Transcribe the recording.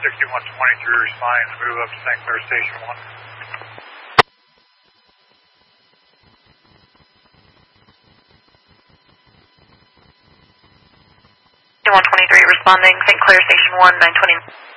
6123 responding to move up to St. Clair Station 1. 123 responding, St. Clair Station 1, 920.